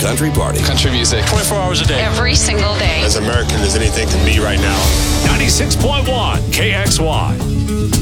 country party. Country music. 24 hours a day. Every single day. As American as anything can be right now. 96.1 KXY.